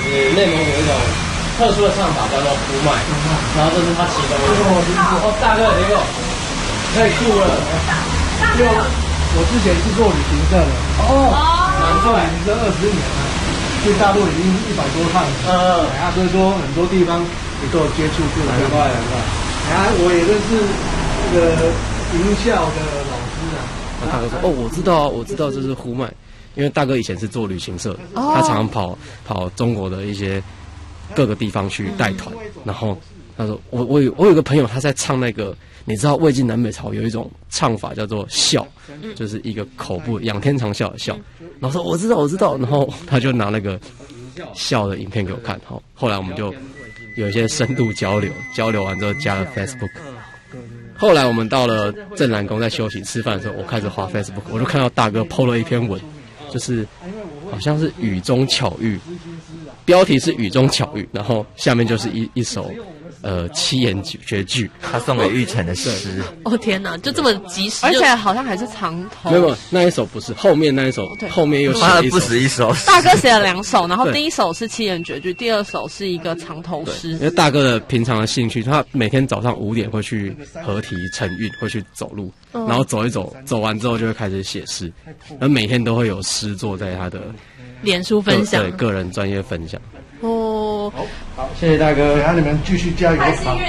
内蒙古一种特殊的唱法叫做呼麦，然后这是他其中一个。大哥结果太酷了， 就我之前是做旅行社的，做旅行社20年了，去大陆已经100多趟了，所以说很多地方也都有接触过，难怪。我也认识那个营校的老师啊。 大哥说：“我知道这是呼麦。”因为大哥以前是做旅行社的，他常常跑中国的一些各个地方去带团，然后他说我有个朋友他在唱那个，你知道魏晋南北朝有一种唱法叫做笑，就是一个口部仰天长啸的笑，然后说我知道，然后他就拿那个笑的影片给我看，后来我们就有一些深度交流完之后加了 Facebook。后来我们到了镇澜宫在休息吃饭的时候，我开始滑 Facebook， 我就看到大哥 po 了一篇文。就是好像是雨中巧遇，标题是雨中巧遇，然后下面就是一首7言绝句， 他送给玉成的诗。 哦天哪，就这么及时， 而且好像还是长头。 没有，那一首不是，后面那一首，后面又写了一首， 不止一首。 大哥写了2首，然后第一首是7言绝句，第2首是一个长头诗。 因为大哥的平常的兴趣，他每天早上5点会去合体晨运，会去走路，然后走一走，走完之后就会开始写诗，然后每天都会有诗作在他的脸书分享， 对个人专业分享。 哦， 好，谢谢大哥，然后你们继续加油。